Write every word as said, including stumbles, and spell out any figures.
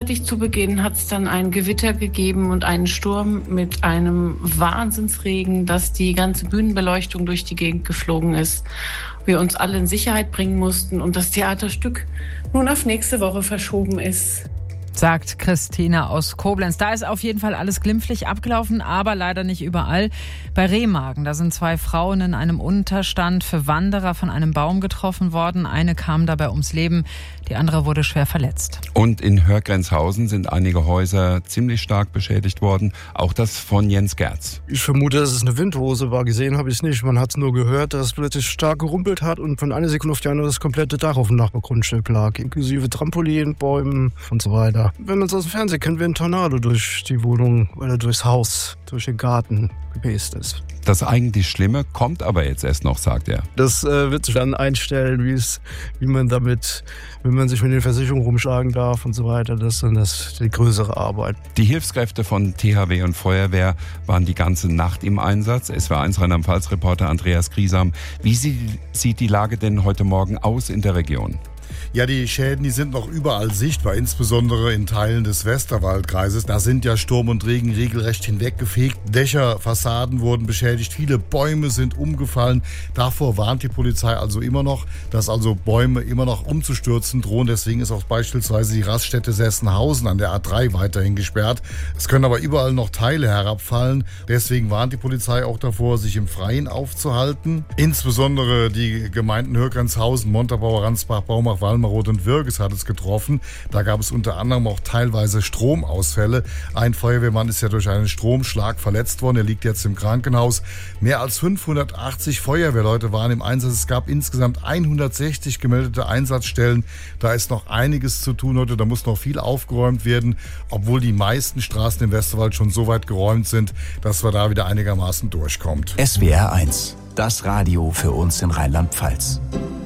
Rechtzeitig zu Beginn hat es dann ein Gewitter gegeben und einen Sturm mit einem Wahnsinnsregen, dass die ganze Bühnenbeleuchtung durch die Gegend geflogen ist. Wir uns alle in Sicherheit bringen mussten und das Theaterstück nun auf nächste Woche verschoben ist. Sagt Christine aus Koblenz. Da ist auf jeden Fall alles glimpflich abgelaufen, aber leider nicht überall. Bei Remagen, da sind zwei Frauen in einem Unterstand für Wanderer von einem Baum getroffen worden. Eine kam dabei ums Leben, die andere wurde schwer verletzt. Und in Hörgrenzhausen sind einige Häuser ziemlich stark beschädigt worden. Auch das von Jens Gerz. Ich vermute, dass es eine Windhose war. Gesehen habe ich es nicht. Man hat es nur gehört, dass es plötzlich stark gerumpelt hat und von einer Sekunde auf die andere das komplette Dach auf dem Nachbargrundstück lag, inklusive Trampolin, Bäumen und so weiter. Wenn man es aus dem Fernsehen kennt, wie ein Tornado durch die Wohnung oder durchs Haus, durch den Garten gepest ist. Das eigentlich Schlimme kommt aber jetzt erst noch, sagt er. Das äh, wird sich dann einstellen, wie es, wie man damit, wenn man sich mit den Versicherungen rumschlagen darf und so weiter. Das ist dann das, die größere Arbeit. Die Hilfskräfte von T H W und Feuerwehr waren die ganze Nacht im Einsatz. S W R eins Rheinland-Pfalz-Reporter Andreas Griesam. Wie sieht die Lage denn heute Morgen aus in der Region? Ja, die Schäden, die sind noch überall sichtbar, insbesondere in Teilen des Westerwaldkreises. Da sind ja Sturm und Regen regelrecht hinweggefegt. Dächer, Fassaden wurden beschädigt, viele Bäume sind umgefallen. Davor warnt die Polizei also immer noch, dass also Bäume immer noch umzustürzen drohen. Deswegen ist auch beispielsweise die Raststätte Sessenhausen an der A drei weiterhin gesperrt. Es können aber überall noch Teile herabfallen. Deswegen warnt die Polizei auch davor, sich im Freien aufzuhalten. Insbesondere die Gemeinden Hörgrenzhausen, Montabaur, Ransbach, Baumach, Walmeroth und Würges hat es getroffen. Da gab es unter anderem auch teilweise Stromausfälle. Ein Feuerwehrmann ist ja durch einen Stromschlag verletzt worden. Er liegt jetzt im Krankenhaus. Mehr als fünfhundertachtzig Feuerwehrleute waren im Einsatz. Es gab insgesamt hundertsechzig gemeldete Einsatzstellen. Da ist noch einiges zu tun heute. Da muss noch viel aufgeräumt werden, obwohl die meisten Straßen im Westerwald schon so weit geräumt sind, dass wir da wieder einigermaßen durchkommt. S W R eins, das Radio für uns in Rheinland-Pfalz.